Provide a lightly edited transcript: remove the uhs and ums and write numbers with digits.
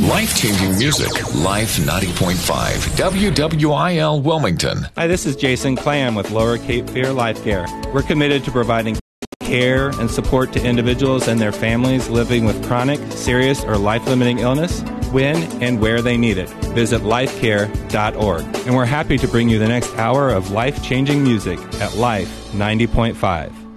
Life-changing music. Life 90.5. WWIL Wilmington. Hi, this is Jason Clam with Lower Cape Fear Life Care. We're committed to providing care and support to individuals and their families living with chronic, serious, or life-limiting illness when and where they need it. Visit lifecare.org. And we're happy to bring you the next hour of life-changing music at Life 90.5.